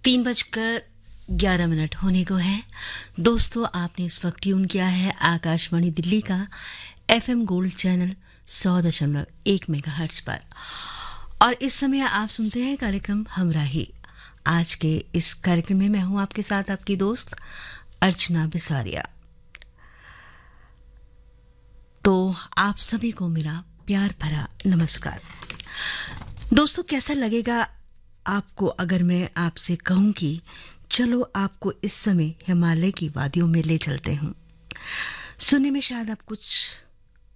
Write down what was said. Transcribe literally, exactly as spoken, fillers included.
तीन बजकर ग्यारह मिनट होने को है। दोस्तों, आपने इस वक्त ट्यून किया है आकाशवाणी दिल्ली का एफएम गोल्ड चैनल सौ दशमलव एक मेगाहर्ट्ज पर, और इस समय आप सुनते हैं कार्यक्रम हमराही। आज के इस कार्यक्रम में मैं हूं आपके साथ आपकी दोस्त अर्चना बिसारिया। तो आप सभी को मेरा प्यार भरा नमस्कार। दोस्तों, कैसा लगेगा आपको अगर मैं आपसे कहूं कि चलो आपको इस समय हिमालय की वादियों में ले चलते हूं। सुनने में शायद आप कुछ